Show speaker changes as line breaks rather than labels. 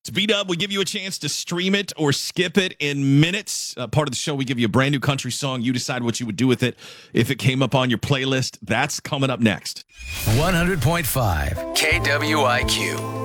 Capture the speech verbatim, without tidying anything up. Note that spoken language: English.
It's B-Dub. We give you a chance to stream it or skip it in minutes. Uh, part of the show, we give you a brand new country song. You decide what you would do with it if it came up on your playlist. That's coming up next.
one hundred point five K W I Q.